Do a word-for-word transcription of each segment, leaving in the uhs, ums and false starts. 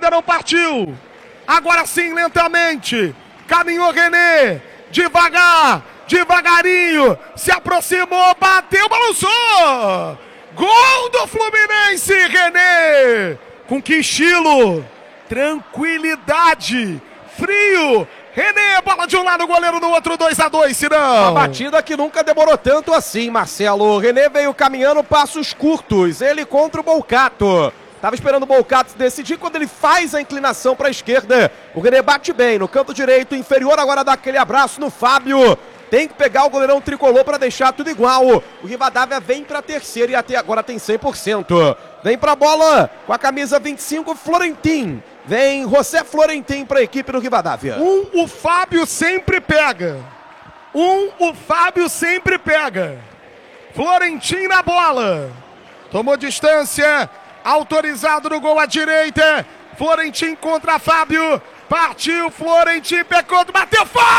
ainda não partiu. Agora sim, lentamente. Caminhou René. Devagar. Devagarinho. Se aproximou. Bateu, balançou. Gol do Fluminense, René. Com que estilo. Tranquilidade. Frio. René, bola de um lado, goleiro do outro, dois a dois, Cirão. Uma batida que nunca demorou tanto assim, Marcelo. O René veio caminhando passos curtos, ele contra o Bolcato. Tava esperando o Bolcato decidir quando ele faz a inclinação para a esquerda. O René bate bem no canto direito, inferior, agora dá aquele abraço no Fábio. Tem que pegar o goleirão tricolor para deixar tudo igual. O Rivadavia vem para a terceira e até agora tem cem por cento. Vem para a bola com a camisa vinte e cinco, Florentin. Vem José Florentin para a equipe do Rivadavia. Um, o Fábio sempre pega. Um, o Fábio sempre pega. Florentin na bola. Tomou distância. Autorizado no gol à direita. Florentin contra Fábio. Partiu Florentin, pecou, bateu. Fábio!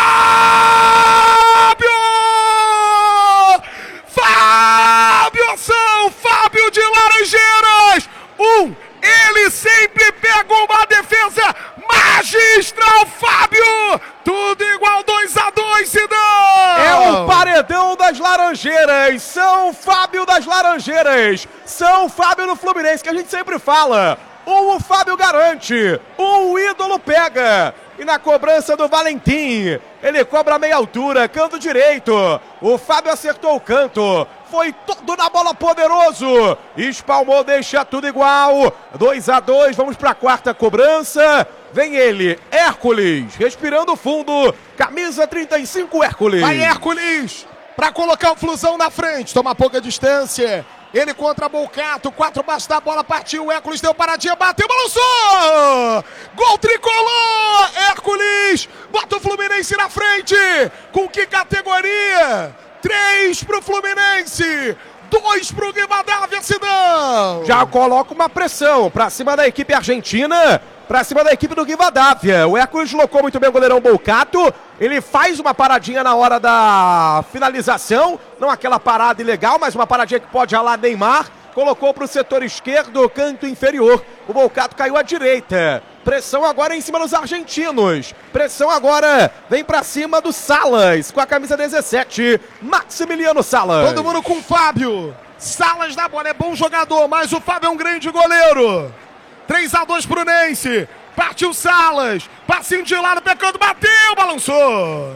Fábio Ação! Fábio de Laranjeiras! Um. Ele sempre pega uma defesa magistral, Fábio! Tudo igual, dois a dois, Sidão! É o paredão das Laranjeiras, São Fábio das Laranjeiras, São Fábio no Fluminense, que a gente sempre fala. Um o Fábio garante, um o ídolo pega. E na cobrança do Valentim, ele cobra a meia altura, canto direito. O Fábio acertou o canto, foi todo na bola, poderoso. Espalmou, deixa tudo igual. dois a dois, vamos para a quarta cobrança. Vem ele, Hércules, respirando fundo. Camisa trinta e cinco, Hércules. Vai Hércules, para colocar o Flusão na frente. Toma pouca distância. Ele contra Bolcato, quatro baixo da bola, partiu, o Hércules deu paradinha, bateu, balançou! Gol tricolor! Hércules, bota o Fluminense na frente! Com que categoria? Três pro Fluminense, dois pro Rivadavia, Sidão! Já coloca uma pressão pra cima da equipe argentina, pra cima da equipe do Rivadavia. O Hércules deslocou muito bem o goleirão Bolcato. Ele faz uma paradinha na hora da finalização. Não aquela parada ilegal, mas uma paradinha que pode ralar Neymar. Colocou para o setor esquerdo, canto inferior. O Bolcato caiu à direita. Pressão agora em cima dos argentinos. Pressão agora vem para cima do Salas, com a camisa dezessete. Maximiliano Salas. Todo mundo com o Fábio. Salas na bola, é bom jogador, mas o Fábio é um grande goleiro. três a dois pro Nense. Partiu Salas. Passinho de lado, pecando, bateu, balançou.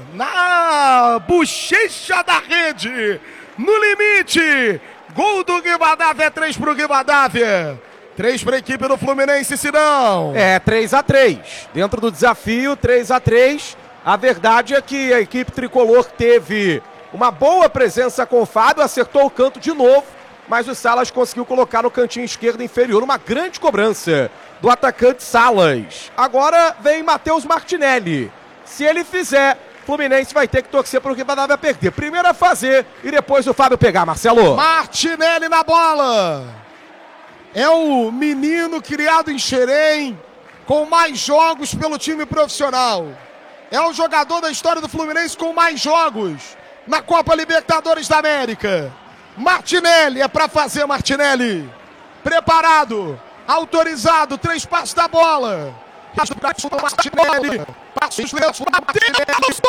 Na bochecha da rede. No limite. Gol do Rivadavia, é três pro Rivadavia. três para a equipe do Fluminense, Sidão. É, três a três. Dentro do desafio, três a três. A verdade é que a equipe tricolor teve uma boa presença com o Fábio, acertou o canto de novo. Mas o Salas conseguiu colocar no cantinho esquerdo inferior uma grande cobrança do atacante Salas. Agora vem Matheus Martinelli. Se ele fizer, Fluminense vai ter que torcer para o Rivadavia perder. Primeiro a fazer e depois o Fábio pegar, Marcelo. Martinelli na bola. É o menino criado em Xerém, com mais jogos pelo time profissional. É o jogador da história do Fluminense com mais jogos na Copa Libertadores da América. Martinelli, é pra fazer, Martinelli. Preparado, autorizado, três passos da bola. Martinelli, passos lentos, Martinelli.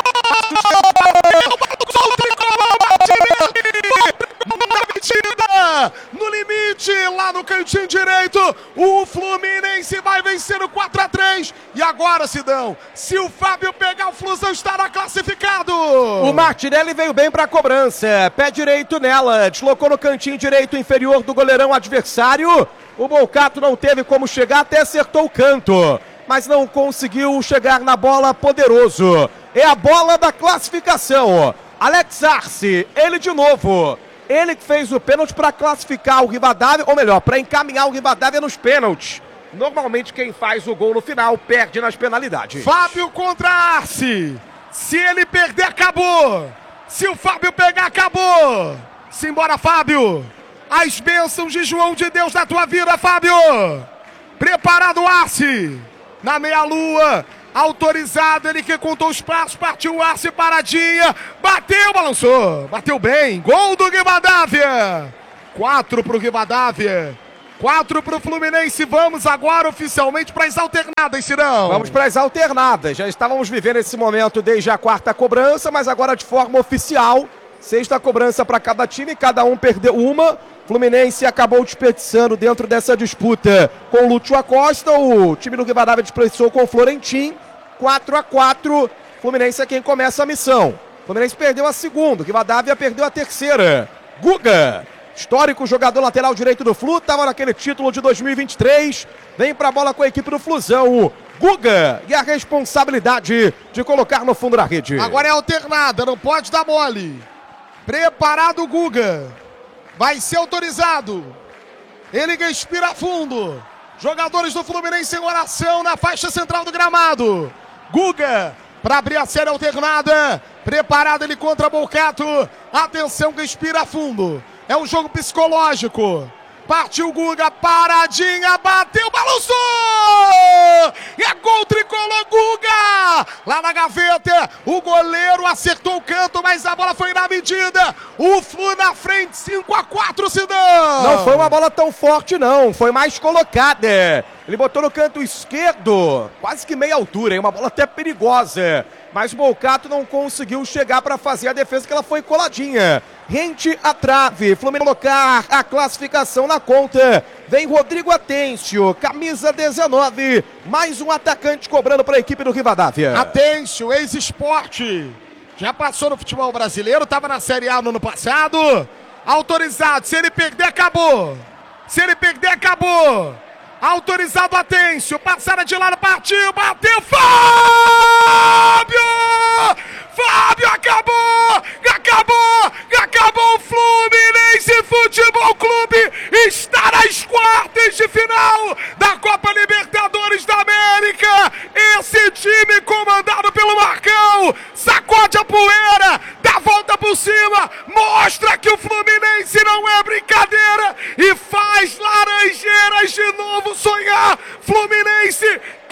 No limite, lá no cantinho direito, o Fluminense vai vencer o quatro a três. E agora, Sidão, se o Fábio pegar, o Flusão estará classificado. O Martinelli veio bem para a cobrança, pé direito nela, deslocou no cantinho direito inferior do goleirão adversário. O Bolcato não teve como chegar, até acertou o canto, mas não conseguiu chegar na bola, poderoso. É a bola da classificação. Alex Arce, ele de novo. Ele que fez o pênalti para classificar o Rivadavia, ou melhor, para encaminhar o Rivadavia nos pênaltis. Normalmente quem faz o gol no final perde nas penalidades. Fábio contra Arce. Se ele perder, acabou. Se o Fábio pegar, acabou. Simbora, Fábio. As bênçãos de João de Deus na tua vida, Fábio. Preparado, Arce. Na meia-lua. Autorizado, ele que contou os passos, partiu o Arce, paradinha, bateu, balançou, bateu bem, gol do Rivadavia, quatro pro Rivadavia, quatro para o Fluminense. Vamos agora oficialmente para as alternadas, Cirão. Vamos para as alternadas. Já estávamos vivendo esse momento desde a quarta cobrança, mas agora de forma oficial. Sexta cobrança para cada time, cada um perdeu uma. Fluminense acabou desperdiçando dentro dessa disputa com o Lúcio Acosta. O time do Rivadavia desperdiçou com o Florentim. quatro a quatro. Fluminense é quem começa a missão. Fluminense perdeu a segunda, Rivadavia perdeu a terceira. Guga, histórico jogador lateral direito do Flu, estava naquele título de dois mil e vinte e três. Vem para a bola com a equipe do Flusão. Guga, e a responsabilidade de colocar no fundo da rede. Agora é alternada, não pode dar mole. Preparado o Guga. Vai ser autorizado. Ele respira fundo. Jogadores do Fluminense em oração na faixa central do gramado. Guga, para abrir a série alternada. Preparado ele contra Bolcato. Atenção, respira fundo. É um jogo psicológico. Partiu Guga, paradinha, bateu, balançou! E é gol tricolor, Guga! Lá na gaveta, o goleiro acertou o canto, mas a bola foi na medida. O Flu na frente, cinco a quatro, Sidão! Não foi uma bola tão forte, não. Foi mais colocada. Ele botou no canto esquerdo, quase que meia altura, hein? Uma bola até perigosa. Mas o Bolcato não conseguiu chegar para fazer a defesa, que ela foi coladinha. Rente a trave, Fluminense colocar a classificação na conta. Vem Rodrigo Atêncio, camisa dezenove. Mais um atacante cobrando para a equipe do Rivadavia. Atêncio, ex-esporte. Já passou no futebol brasileiro, estava na Série A no ano passado. Autorizado, se ele perder, acabou. Se ele perder, acabou. Autorizado Atêncio, passada de lado, partiu, bateu, Fábio! Fábio, acabou! Acabou! Acabou o Fluminense Futebol Clube! Está nas quartas de final da Copa Libertadores da América! Esse time comandado pelo Marcão sacode a poeira, dá a volta por cima, mostra que o Fluminense não é brincadeira e faz